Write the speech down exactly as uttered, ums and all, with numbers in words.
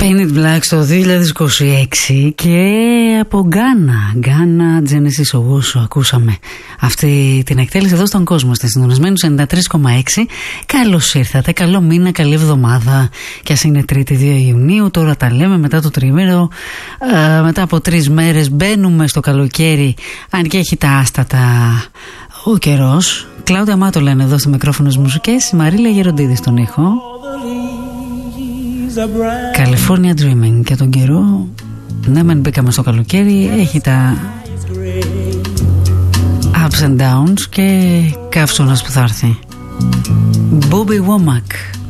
Painted Black στο δύο χιλιάδες είκοσι έξι και από Γκάνα, Γκάνα Genesis Owusu ακούσαμε αυτή την εκτέλεση εδώ στον κόσμο, στη συντονισμένους ενενήντα τρία κόμμα έξι. Καλώς ήρθατε, καλό μήνα, καλή εβδομάδα. Και ας είναι Τρίτη δύο Ιουνίου, τώρα τα λέμε μετά το τριμήνο, ε, μετά από τρεις μέρες μπαίνουμε στο καλοκαίρι, αν και έχει τα άστατα ο καιρός. Κλάουδια Μάτο λένε εδώ στο μικρόφωνο της μουσικές, η Μαρίλα Γεροντίδη στον ήχο. California Dreaming. Και τον καιρό, ναι μεν μπήκαμε στο καλοκαίρι, έχει τα ups and downs και καύσωνας που θα έρθει. Bobby Womack.